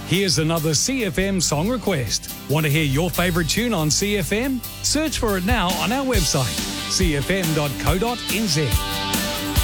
Here's another CFM song request. Want to hear your favourite tune on CFM? Search for it now on our website, cfm.co.nz.